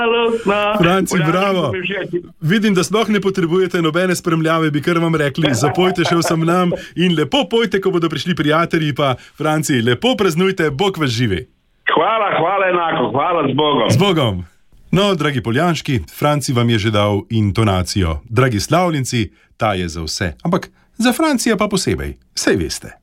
Franci, bravo. Vidim, da sploh ne potrebujete nobene spremljave, bi kar vam rekli, zapojte še vsem nam in lepo pojte, ko bodo prišli prijatelji, pa Franci, lepo praznujte, Bog vas živi. Hvala enako, hvala z Bogom. Z Bogom. No, dragi Poljanški, Franci vam je že dal intonacijo. Dragi Slavljenci, ta je za vse, ampak za Francija pa posebej, saj veste.